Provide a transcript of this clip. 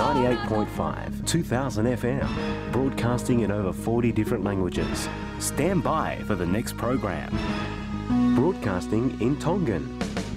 98.5, 2000 FM, broadcasting in over 40 different languages. Stand by for the next program. Broadcasting in Tongan.